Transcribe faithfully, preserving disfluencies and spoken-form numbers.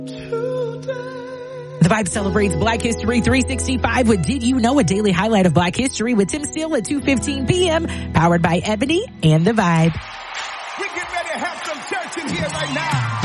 The Vibe celebrates Black History three sixty-five with Did You Know, a daily highlight of Black history with Tim Steele at two fifteen p.m. Powered by Ebony and The Vibe. We get ready to have some church in here right now.